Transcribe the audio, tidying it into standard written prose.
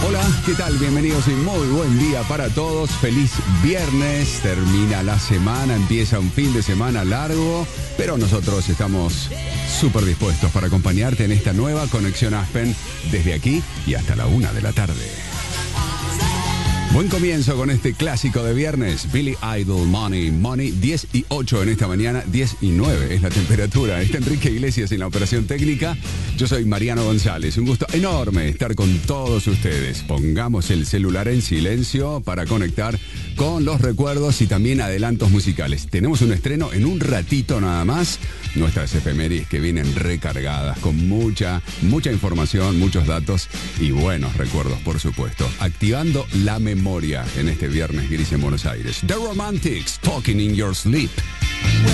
Hola, ¿qué tal? Bienvenidos y muy buen día para todos. Feliz viernes, termina la semana, empieza un fin de semana largo, pero nosotros estamos súper dispuestos para acompañarte en esta nueva Conexión Aspen desde aquí y hasta la 1 de la tarde. Buen comienzo con este clásico de viernes, Billy Idol, Money, 10 y 8 en esta mañana, 10 y 9 es la temperatura. Está Enrique Iglesias en la operación técnica. Yo soy Mariano González. Un gusto enorme estar con todos ustedes. Pongamos el celular en silencio para conectar con los recuerdos y también adelantos musicales. Tenemos un estreno en un ratito nada más. Nuestras efemérides que vienen recargadas con mucha información, muchos datos y buenos recuerdos, por supuesto. Activando la memoria en este viernes gris en Buenos Aires. The Romantics, Talking in Your Sleep.